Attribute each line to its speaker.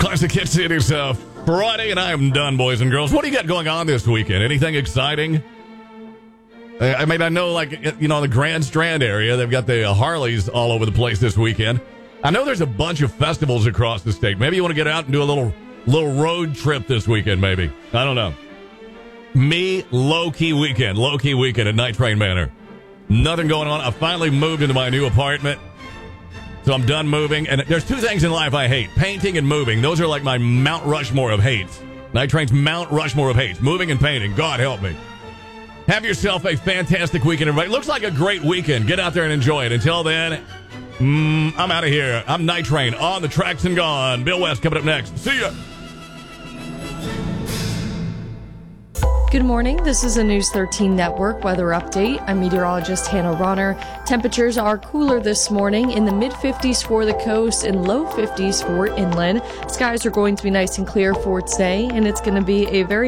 Speaker 1: Classic Hit City. It's Friday, and I am done, boys and girls. What do you got going on this weekend? Anything exciting? I mean, I know, like, the Grand Strand area, they've got the Harleys all over the place this weekend. I know there's a bunch of festivals across the state. Maybe you want to get out and do a little road trip this weekend, maybe. I don't know. Me, low-key weekend at Night Train Manor. Nothing going on. I finally moved into my new apartment, so I'm done moving. And there's two things in life I hate: painting and moving. Those are like my Mount Rushmore of hates. Night Train's Mount Rushmore of hates. Moving and painting. God help me. Have yourself a fantastic weekend, everybody. Looks like a great weekend. Get out there and enjoy it. Until then, I'm out of here. I'm Night Train on the tracks and gone. Bill West coming up next. See ya.
Speaker 2: Good morning. This is a News 13 Network weather update. I'm meteorologist Hannah Ronner. Temperatures are cooler this morning, in the mid-50s for the coast and low 50s for inland. Skies are going to be nice and clear for today, and it's going to be a very